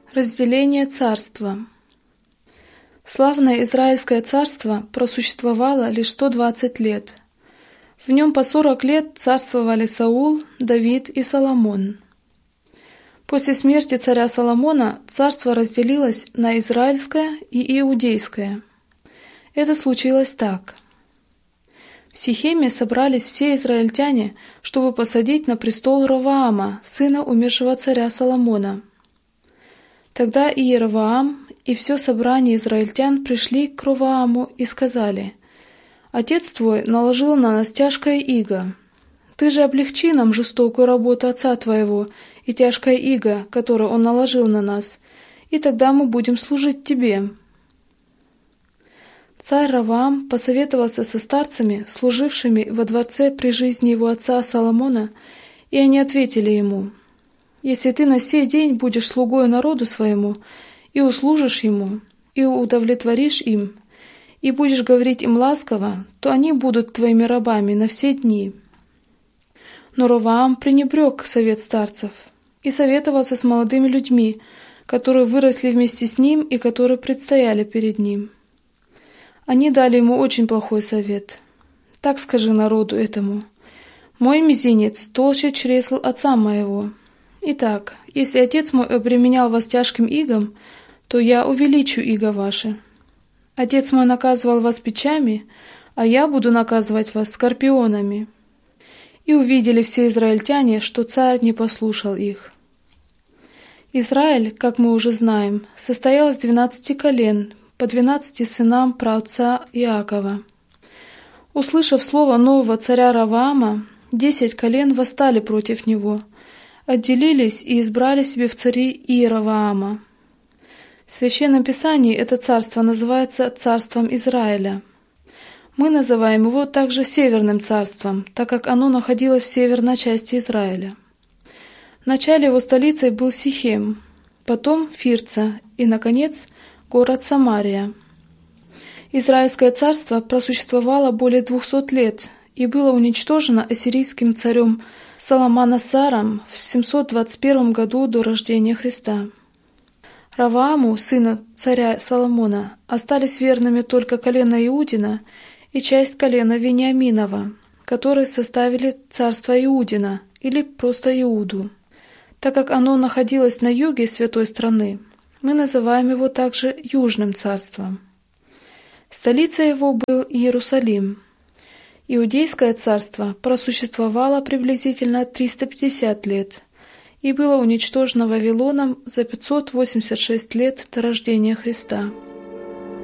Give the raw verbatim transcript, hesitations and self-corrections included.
Разделение царства. Славное Израильское царство просуществовало лишь сто двадцать лет. В нем по сорок лет царствовали Саул, Давид и Соломон. После смерти царя Соломона царство разделилось на израильское и иудейское. Это случилось так. В Сихеме собрались все израильтяне, чтобы посадить на престол Ровоама, сына умершего царя Соломона. Тогда и Иеровоам, и все собрание израильтян пришли к Ровоаму и сказали: «Отец твой наложил на нас тяжкое иго. Ты же облегчи нам жестокую работу отца твоего и тяжкое иго, которое он наложил на нас, и тогда мы будем служить тебе». Царь Ровоам посоветовался со старцами, служившими во дворце при жизни его отца Соломона, и они ответили ему: «Если ты на сей день будешь слугою народу своему, и услужишь ему, и удовлетворишь им, и будешь говорить им ласково, то они будут твоими рабами на все дни». Но Ровоам пренебрег совет старцев и советовался с молодыми людьми, которые выросли вместе с ним и которые предстояли перед ним. Они дали ему очень плохой совет. «Так скажи народу этому: мой мизинец толще чресл отца моего. Итак, если отец мой обременял вас тяжким игом, то я увеличу иго ваше. Отец мой наказывал вас бичами, а я буду наказывать вас скорпионами». И увидели все израильтяне, что царь не послушал их. Израиль, как мы уже знаем, состоял из двенадцати колен, по двенадцати сынам праотца Иакова. Услышав слово нового царя Ровоама, десять колен восстали против него, отделились и избрали себе в цари Иеровоама. В Священном Писании это царство называется царством Израиля. Мы называем его также Северным царством, так как оно находилось в северной части Израиля. Вначале его столицей был Сихем, потом Фирца и, наконец, город Самария. Израильское царство просуществовало более двухсот лет и было уничтожено ассирийским царем Салманасаром в семьсот двадцать первом году до рождения Христа. Ровоаму, сына царя Соломона, остались верными только колено Иудина и часть колена Вениаминова, которые составили царство Иудина или просто Иуду. Так как оно находилось на юге святой страны, мы называем его также Южным царством. Столица его был Иерусалим. Иудейское царство просуществовало приблизительно триста пятьдесят лет и было уничтожено Вавилоном за пятьсот восемьдесят шесть лет до рождения Христа.